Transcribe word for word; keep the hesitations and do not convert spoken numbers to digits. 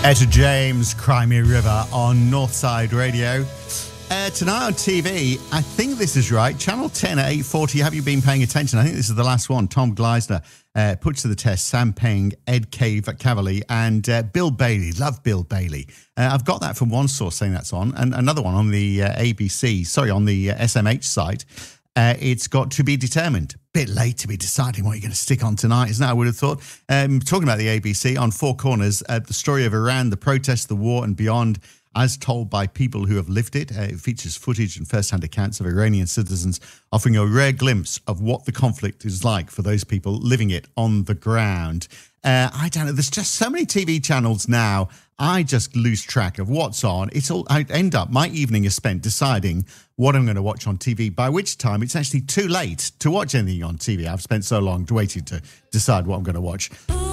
Etta James, Cry Me a River on Northside Radio. Uh, tonight on T V, I think this is right, Channel ten at eight forty. Have you been paying attention? I think this is the last one. Tom Gleisner uh, puts to the test Sam Payne, Ed Cavalier and uh, Bill Bailey. Love Bill Bailey. Uh, I've got that from one source saying that's on, and another one on the uh, A B C, sorry, on the uh, S M H site. Uh, it's got To Be Determined. Bit late to be deciding what you're going to stick on tonight, isn't it? I would have thought. Um, talking about the A B C, on Four Corners, uh, the story of Iran, the protests, the war and beyond, as told by people who have lived it. Uh, it features footage and first-hand accounts of Iranian citizens, offering a rare glimpse of what the conflict is like for those people living it on the ground. Uh, I don't know. There's just so many T V channels now. I just lose track of what's on. It's all. I end up, my evening is spent deciding what I'm going to watch on T V, by which time it's actually too late to watch anything on T V. I've spent so long waiting to decide what I'm going to watch.